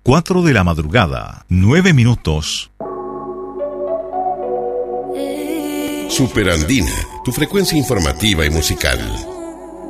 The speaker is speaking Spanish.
4 de la madrugada, 9 minutos. Superandina, tu frecuencia informativa y musical.